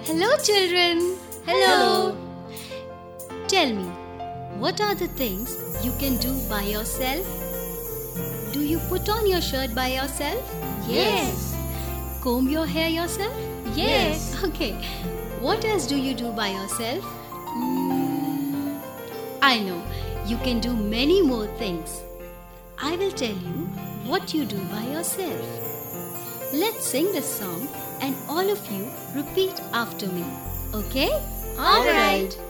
Hello, children. Hello. Tell me, what are the things you can do by yourself? Do you put on your shirt by yourself? Yes. Comb your hair yourself? Yes. Okay. What else do you do by yourself? I know. You can do many more things. I will tell you what you do by yourself. Let's sing this song and all of you repeat after me. Okay? All right.